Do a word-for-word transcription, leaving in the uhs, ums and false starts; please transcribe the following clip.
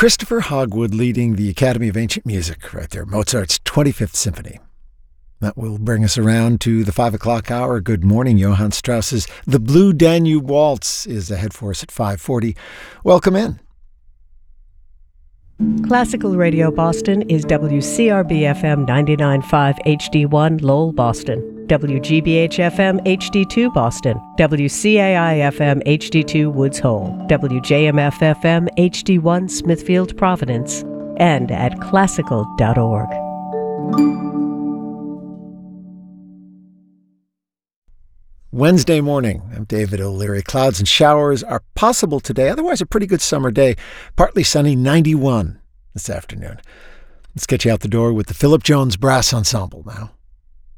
Christopher Hogwood leading the Academy of Ancient Music right there, Mozart's twenty-fifth Symphony. That will bring us around to the five o'clock hour. Good morning. Johann Strauss's The Blue Danube Waltz is ahead for us at five forty. Welcome in. Classical Radio Boston is W C R B F M ninety-nine point five H D one Lowell, Boston, W G B H F M H D two Boston, W C A I F M H D two Woods Hole, W J M F F M H D one Smithfield, Providence, and at classical dot org. Wednesday morning. I'm David O'Leary. Clouds and showers are possible today. Otherwise, a pretty good summer day. Partly sunny, ninety-one this afternoon. Let's get you out the door with the Philip Jones Brass Ensemble now.